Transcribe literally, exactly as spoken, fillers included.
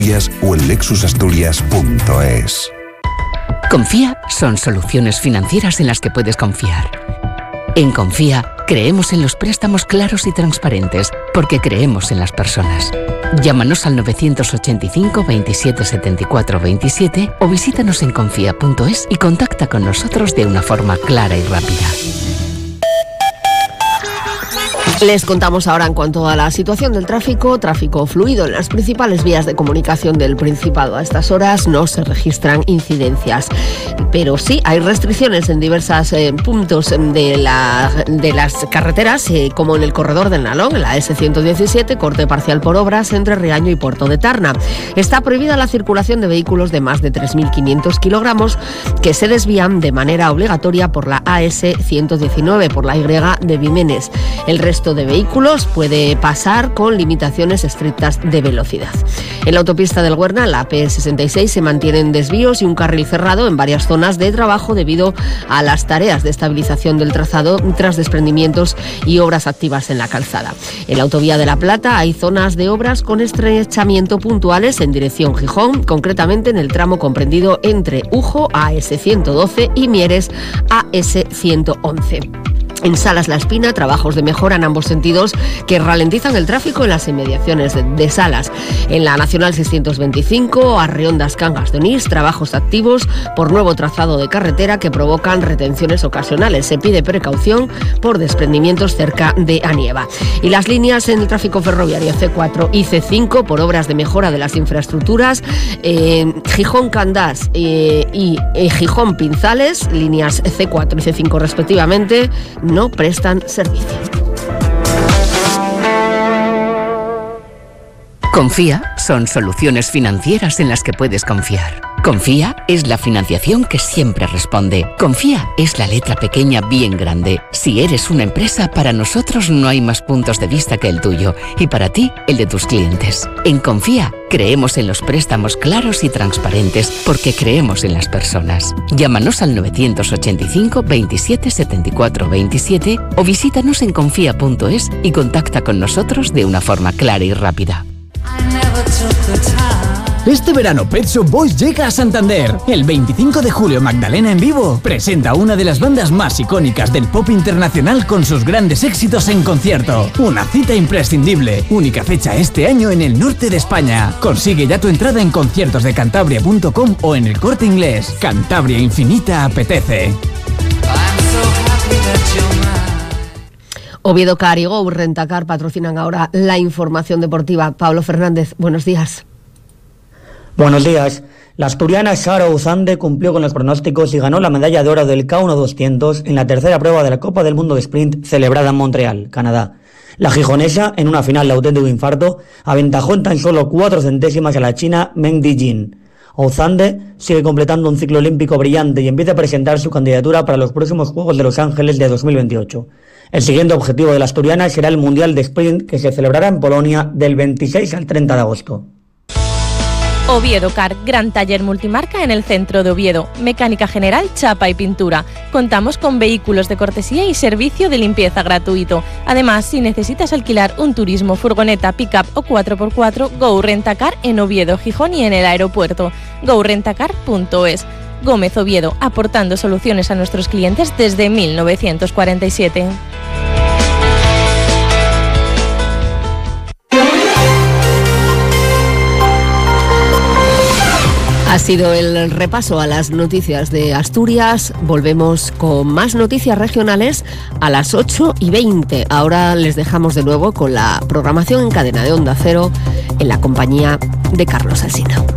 o en lexus asturias punto es. Confía son soluciones financieras en las que puedes confiar. En Confía creemos en los préstamos claros y transparentes porque creemos en las personas. Llámanos al novecientos ochenta y cinco veintisiete setenta y cuatro veintisiete o visítanos en confía punto es y contacta con nosotros de una forma clara y rápida. Les contamos ahora en cuanto a la situación del tráfico. Tráfico fluido en las principales vías de comunicación del Principado. A estas horas no se registran incidencias, pero sí hay restricciones en diversos eh, puntos de, la, de las carreteras, eh, como en el corredor del Nalón, en la ese ciento diecisiete, corte parcial por obras entre Riaño y Puerto de Tarna. Está prohibida la circulación de vehículos de más de tres mil quinientos kilogramos que se desvían de manera obligatoria por la A ese ciento diecinueve, por la Y de Vimenes. El resto de vehículos puede pasar con limitaciones estrictas de velocidad. En la autopista del Huerna, la P sesenta y seis, se mantienen desvíos y un carril cerrado en varias zonas de trabajo debido a las tareas de estabilización del trazado tras desprendimientos y obras activas en la calzada. En la autovía de La Plata hay zonas de obras con estrechamiento puntuales en dirección Gijón, concretamente en el tramo comprendido entre Ujo, A ese ciento doce, y Mieres, A ese ciento once. En Salas La Espina, trabajos de mejora en ambos sentidos que ralentizan el tráfico en las inmediaciones de, de Salas. En la Nacional seiscientos veinticinco, Arreondas Cangas de Onís, trabajos activos por nuevo trazado de carretera que provocan retenciones ocasionales. Se pide precaución por desprendimientos cerca de Anieva. Y las líneas en el tráfico ferroviario ce cuatro y ce cinco por obras de mejora de las infraestructuras, eh, Gijón-Candás eh, y eh, Gijón-Pinzales, líneas ce cuatro y ce cinco respectivamente, no prestan servicio. Confía son soluciones financieras en las que puedes confiar. Confía es la financiación que siempre responde. Confía es la letra pequeña bien grande. Si eres una empresa, para nosotros no hay más puntos de vista que el tuyo y para ti, el de tus clientes. En Confía creemos en los préstamos claros y transparentes porque creemos en las personas. Llámanos al novecientos ochenta y cinco veintisiete setenta y cuatro veintisiete o visítanos en confía punto es y contacta con nosotros de una forma clara y rápida. Este verano Pet Shop Boys llega a Santander. El veinticinco de julio Magdalena en vivo presenta una de las bandas más icónicas del pop internacional con sus grandes éxitos en concierto. Una cita imprescindible. Única fecha este año en el norte de España. Consigue ya tu entrada en conciertos de cantabria punto com o en el Corte Inglés. Cantabria Infinita apetece. Oviedo Car y Go Rentacar patrocinan ahora la información deportiva. Pablo Fernández, buenos días. Buenos días. La asturiana Sara Ouzande cumplió con los pronósticos y ganó la medalla de oro del K uno doscientos en la tercera prueba de la Copa del Mundo de Sprint celebrada en Montreal, Canadá. La gijonesa, en una final de auténtico infarto, aventajó en tan solo cuatro centésimas a la china Meng Dijin. Ouzande sigue completando un ciclo olímpico brillante y empieza a presentar su candidatura para los próximos Juegos de Los Ángeles de dos mil veintiocho. El siguiente objetivo de la asturiana será el Mundial de Sprint que se celebrará en Polonia del veintiséis al treinta de agosto. Oviedo Car, gran taller multimarca en el centro de Oviedo. Mecánica general, chapa y pintura. Contamos con vehículos de cortesía y servicio de limpieza gratuito. Además, si necesitas alquilar un turismo, furgoneta, pick-up o cuatro por cuatro, Go Rentacar en Oviedo, Gijón y en el aeropuerto. go rentacar punto es. Gómez Oviedo, aportando soluciones a nuestros clientes desde mil novecientos cuarenta y siete. Ha sido el repaso a las noticias de Asturias. Volvemos con más noticias regionales a las ocho y veinte. Ahora les dejamos de nuevo con la programación en cadena de Onda Cero en la compañía de Carlos Alsina.